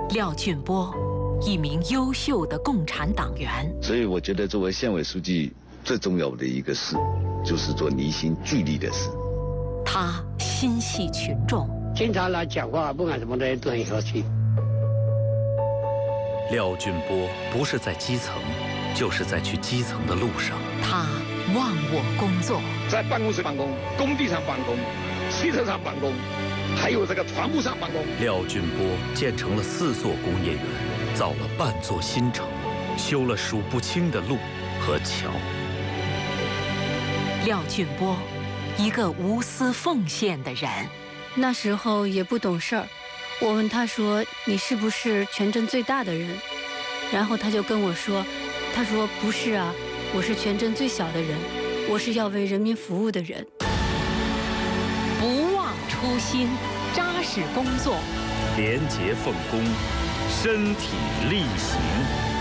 廖俊波，一名优秀的共产党员。 所以我觉得，作为县委书记，最重要的一个事，就是做凝心聚力的事。 他心系群众， 经常来讲话，不管什么人都很和气。 廖俊波不是在基层，就是在去基层的路上。 他忘我工作， 在办公室办公，工地上办公，汽车上办公，还有这个船坞上办公。 廖俊波建成了4座工业园，造了半座新城，修了数不清的路和桥。 廖俊波，一个无私奉献的人。 那时候也不懂事儿，我问他说：“你是不是全镇最大的人？”然后他就跟我说：“他说不是啊，我是全镇最小的人，我是要为人民服务的人。” 不忘初心，扎实工作， 廉洁奉公，身体力行。